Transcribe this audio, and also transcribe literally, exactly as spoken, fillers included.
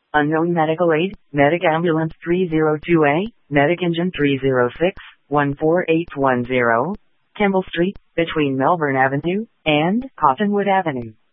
Unknown medical aid, Medic Ambulance three zero two A, Medic Engine three zero six, one four eight one zero, Kimball Street, between Melbourne Avenue and Cottonwood Avenue.